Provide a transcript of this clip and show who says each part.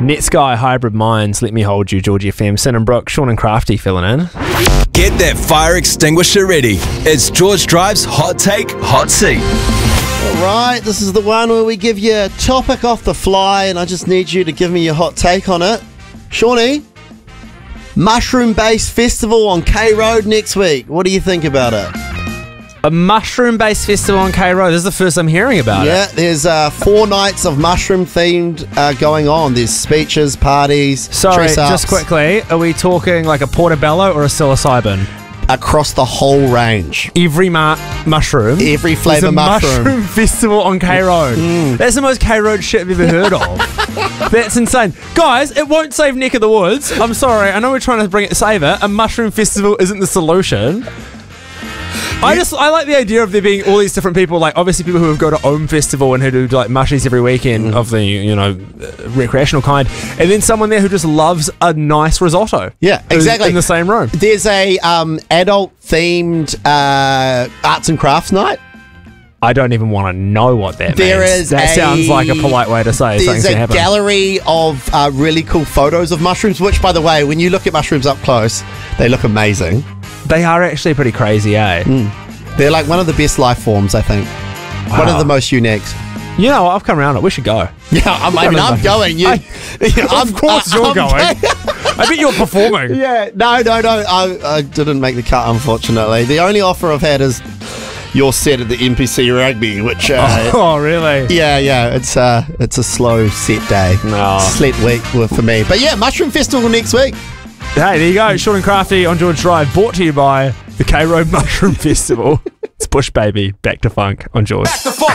Speaker 1: Netsky Hybrid Minds, Let Me Hold You, Georgie FM, Sin and Brooke, Sean and Crafty filling in.
Speaker 2: Get that fire extinguisher ready. It's George Drive's Hot Take, Hot Seat.
Speaker 3: All right, this is the one where we give you a topic off the fly, and I just need you to give me your hot take on it. Shawnee, mushroom-based festival on K Road next week. What do you think about it?
Speaker 1: A mushroom-based festival on K Road. This is the first I'm hearing about it.
Speaker 3: Yeah, there's 4 nights of mushroom-themed going on. There's speeches, parties,
Speaker 1: Sorry,
Speaker 3: dress-ups.
Speaker 1: just quickly, are we talking like a portobello or a psilocybin?
Speaker 3: Across the whole range.
Speaker 1: Every mushroom.
Speaker 3: Every flavour
Speaker 1: There's a
Speaker 3: mushroom.
Speaker 1: festival on K Road. That's the most K Road shit I've ever heard of. That's insane. Guys, it won't save Neck of the Woods. I'm sorry. I know we're trying to save it. A mushroom festival isn't the solution. I like the idea of there being all these different people, like obviously people who go to Ohm Festival and who do like mushies every weekend of the, recreational kind, and then someone there who just loves a nice risotto.
Speaker 3: Yeah, exactly.
Speaker 1: In the same room.
Speaker 3: There's a adult-themed arts and crafts night.
Speaker 1: I don't even want to know what that means. That sounds like a polite way to say
Speaker 3: there's
Speaker 1: something's going to
Speaker 3: a
Speaker 1: happen.
Speaker 3: gallery of really cool photos of mushrooms, which, by the way, when you look at mushrooms up close, they look amazing.
Speaker 1: They are actually pretty crazy, eh?
Speaker 3: They're like one of the best life forms, I think.
Speaker 1: Wow.
Speaker 3: One of the most unique.
Speaker 1: You know, I've come around it. We should go.
Speaker 3: Yeah, I'm going.
Speaker 1: Of course you're going. I bet you're performing.
Speaker 3: Yeah, no. I didn't make the cut, unfortunately. The only offer I've had is your set at the NPC Rugby, which...
Speaker 1: oh, really?
Speaker 3: Yeah. It's a slow set day.
Speaker 1: No.
Speaker 3: Slit week for me. But yeah, Mushroom Festival next week.
Speaker 1: Hey, there you go. Sean and Crafty on George Drive, brought to you by the K Road Mushroom Festival. It's Bush Baby, back to funk on George.
Speaker 2: Back to funk.